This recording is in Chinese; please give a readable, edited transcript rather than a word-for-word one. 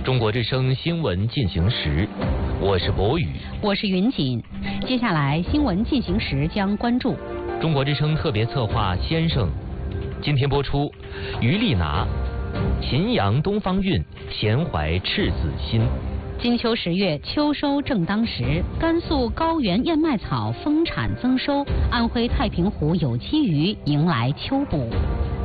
中国之声新闻进行时，我是博宇， 我是云锦。接下来新闻进行时将关注中国之声特别策划《先生》，今天播出于丽娜，秦阳东方韵，闲怀赤子心。 金秋10月，秋收正当时，甘肃高原燕麦草丰产增收，安徽太平湖有机鱼迎来秋捕。